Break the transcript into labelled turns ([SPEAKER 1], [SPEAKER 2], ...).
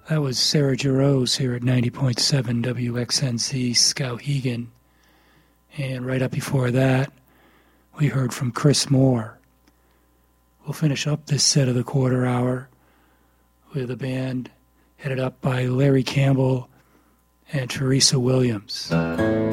[SPEAKER 1] That was Sarah Jarosz here at 90.7 WXNC Skowhegan. And right up before that, we heard from Chris Moore. We'll finish up this set of the quarter hour with a band headed up by Larry Campbell and Teresa Williams.